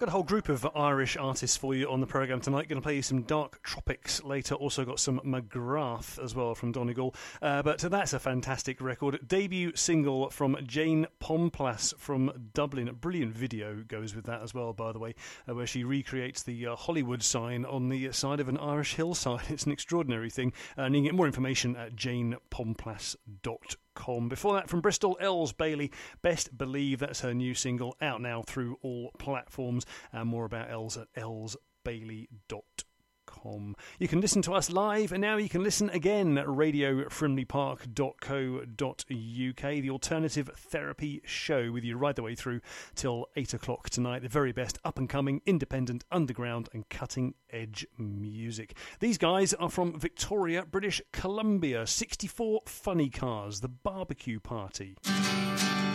Got a whole group of Irish artists for you on the programme tonight. Going to play you some Dark Tropics later. Also got some McGrath as well from Donegal. But that's a fantastic record. Debut single from Jane Pomplass from Dublin. A brilliant video goes with that as well, by the way, where she recreates the Hollywood sign on the side of an Irish hillside. It's an extraordinary thing. And you can get more information at janepomplass.com. Before that, from Bristol, Els Bailey, Best Believe. That's her new single, out now through all platforms. And more about Els at elsbailey.com. You can listen to us live, and now you can listen again at radiofrimleypark.co.uk, the alternative therapy show, with you right the way through till 8 o'clock tonight. The very best up-and-coming, independent, underground and cutting-edge music. These guys are from Victoria, British Columbia. 64 Funny Cars, the Barbecue Party.